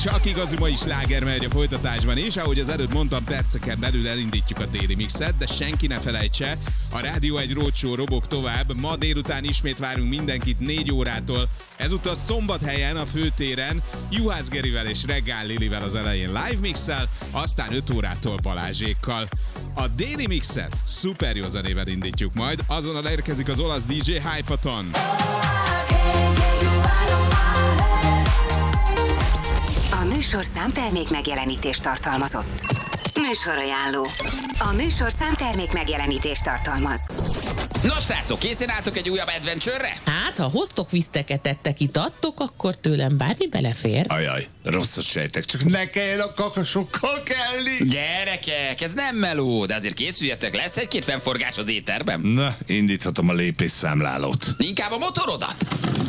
Csak igazi mai sláger megy a folytatásban is, ahogy az előbb mondtam, perceken belül elindítjuk a Daily Mixet, de senki ne felejtse, a Rádió 1 Roadshow robog tovább, ma délután ismét várunk mindenkit 4 órától, ezúttal Szombathelyen a főtéren, Juhász Gerivel és Reggál Lilivel az elején live mixel, aztán 5 órától Balázsékkal. A Daily Mixet szuper jó zenével indítjuk majd, azonnal érkezik az olasz DJ Hypaton. A műsor számtermék megjelenítést tartalmazott. Műsorajánló. A műsor számtermék megjelenítést tartalmaz. Nos, srácok, készen álltok egy újabb adventure-re? Hát, ha hoztok viszteket, ettek, itattok, akkor tőlem bármi belefér. Ajaj, rosszat sejtek, csak ne kelljen a kakasokkal kelni. Gyerekek, ez nem meló, de azért készüljetek, lesz egy-két fennforgás az éterben. Na, indíthatom a lépésszámlálót. Inkább a motorodat.